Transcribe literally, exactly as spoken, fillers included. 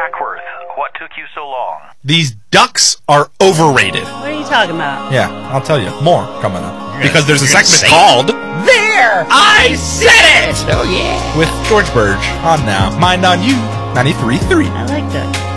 Hackworth, what took you so long? These ducks are overrated. What are you talking about? Yeah, I'll tell you. More coming up. Because there's a you're gonna segment say called There! I Said It! Oh, yeah. With George Burge on now. Mind on You, ninety-three point three. I like that.